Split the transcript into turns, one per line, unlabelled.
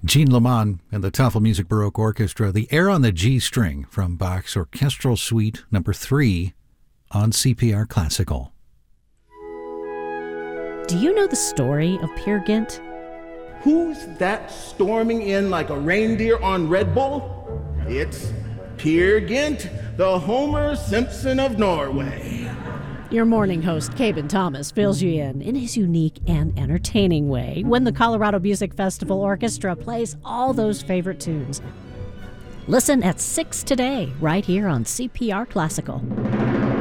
Jean Lamont and the Tafel Music Baroque Orchestra, the air on the G string from Bach's Orchestral Suite No. 3 on CPR Classical.
Do you know the story of Peer Gynt?
Who's that storming in like a reindeer on Red Bull? It's Peer Gynt, the Homer Simpson of Norway.
Your morning host, Cabin Thomas, fills you in his unique and entertaining way when the Colorado Music Festival Orchestra plays all those favorite tunes. Listen at 6 today, right here on CPR Classical.